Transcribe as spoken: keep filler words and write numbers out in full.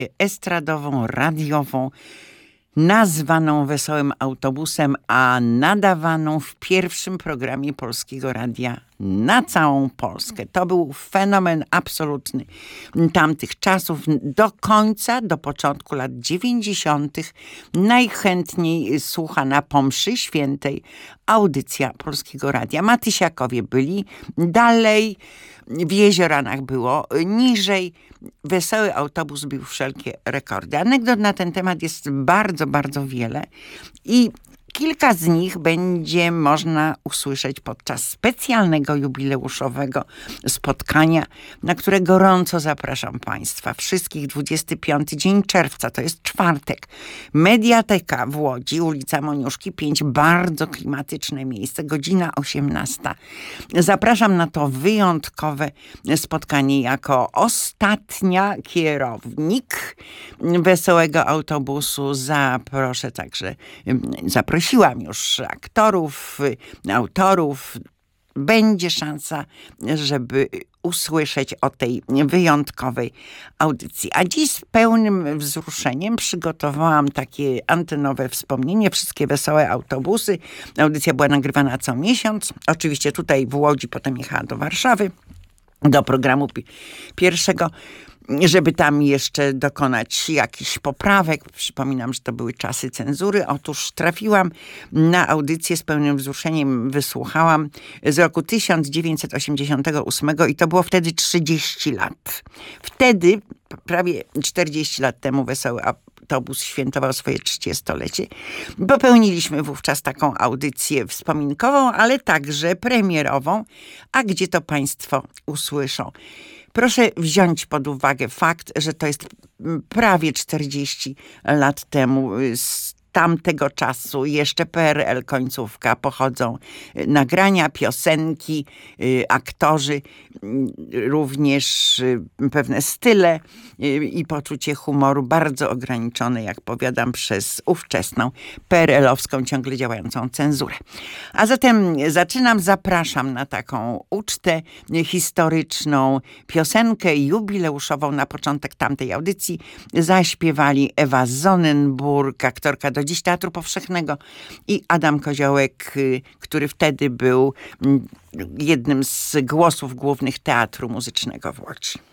estradową, radiową, nazwaną Wesołym Autobusem, a nadawaną w pierwszym programie Polskiego Radia na całą Polskę. To był fenomen absolutny tamtych czasów. Do końca, do początku lat dziewięćdziesiątych najchętniej słuchana po mszy świętej audycja Polskiego Radia. Matysiakowie byli dalej, w Jezioranach było niżej. Wesoły Autobus bił wszelkie rekordy. Anegdot na ten temat jest bardzo, bardzo wiele i kilka z nich będzie można usłyszeć podczas specjalnego jubileuszowego spotkania, na które gorąco zapraszam Państwa wszystkich. dwudziesty piąty dzień czerwca, to jest czwartek. Mediateka w Łodzi, ulica Moniuszki pięć, bardzo klimatyczne miejsce, godzina osiemnasta. Zapraszam na to wyjątkowe spotkanie jako ostatnia kierownik Wesołego Autobusu. Zaproszę także, zaprosiłam już aktorów, autorów. Będzie szansa, żeby usłyszeć o tej wyjątkowej audycji. A dziś z pełnym wzruszeniem przygotowałam takie antenowe wspomnienie. Wszystkie Wesołe Autobusy. Audycja była nagrywana co miesiąc. Oczywiście tutaj w Łodzi, potem jechała do Warszawy, do programu pi- pierwszego, żeby tam jeszcze dokonać jakichś poprawek. Przypominam, że to były czasy cenzury. Otóż trafiłam na audycję z pełnym wzruszeniem, wysłuchałam z roku tysiąc dziewięćset osiemdziesiątego ósmego i to było wtedy trzydzieści lat. Wtedy, prawie czterdzieści lat temu, Wesoły Autobus świętował swoje trzydziestolecie. Popełniliśmy wówczas taką audycję wspominkową, ale także premierową, a gdzie to Państwo usłyszą. Proszę wziąć pod uwagę fakt, że to jest prawie czterdzieści lat temu. Z tamtego czasu, jeszcze P R L końcówka, pochodzą nagrania, piosenki, aktorzy, również pewne style i poczucie humoru bardzo ograniczone, jak powiadam, przez ówczesną P R L-owską, ciągle działającą cenzurę. A zatem zaczynam, zapraszam na taką ucztę historyczną, piosenkę jubileuszową. Na początek tamtej audycji zaśpiewali Ewa Sonnenburg, aktorka do dziś Teatru Powszechnego, i Adam Koziołek, który wtedy był jednym z głosów głównych Teatru Muzycznego w Łodzi.